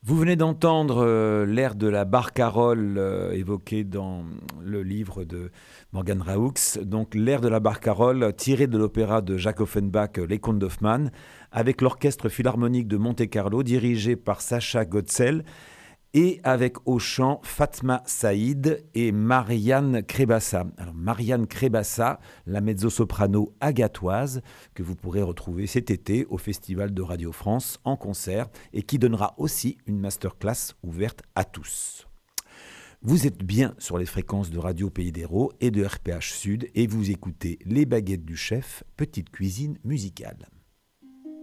Vous venez d'entendre l'air de la barcarolle évoqué dans le livre de Morgan Raux, donc l'air de la barcarolle tiré de l'opéra de Jacques Offenbach, Les Contes d'Hoffmann, avec l'orchestre philharmonique de Monte-Carlo dirigé par Sacha Gotzel et avec au chant Fatma Saïd et Marianne Crébassa. Alors Marianne Crébassa, la mezzo-soprano agatoise, que vous pourrez retrouver cet été au Festival de Radio France en concert et qui donnera aussi une masterclass ouverte à tous. Vous êtes bien sur les fréquences de Radio Pays d'Hérault et de RPH Sud et vous écoutez Les Baguettes du Chef, petite cuisine musicale.